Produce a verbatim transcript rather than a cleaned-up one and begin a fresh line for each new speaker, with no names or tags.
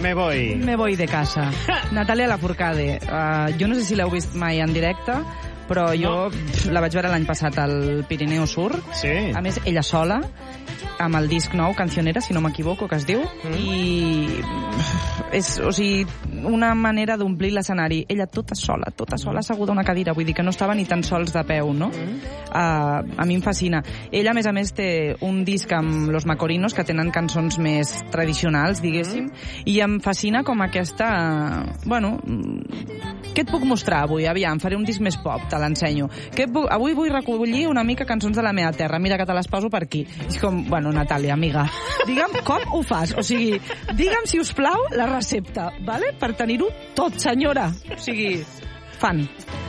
Me voy.
Me voy de casa. Natàlia Lafourcade. Uh, jo no sé si l'heu vist mai en directe, però jo no. pf, la vaig veure l'any passat al Pirineu Sur.
Sí.
A més, ella sola, amb el disc nou, Cancionera, si no m'equivoco, que es diu, mm. i és, o sigui, una manera d'omplir l'escenari. Ella tota sola, tota sola, asseguda a una cadira, vull dir que no estava ni tan sols de peu, no? Mm. Uh, a mi em fascina. Ella, a més a més, té un disc amb Los Macorinos, que tenen cançons més tradicionals, diguéssim, mm. i em fascina com aquesta... Bueno, què et puc mostrar avui? Aviam, faré un disc més pop, te l'ensenyo. Puc... Avui vull recollir una mica cançons de la meva terra. Mira que te les poso per aquí. És com, bueno, Natàlia, amiga, digue'm com ho fas. O sigui, digue'm, si us plau, la recepta, vale? Per tenir-ho tot, senyora. O sigui, fan.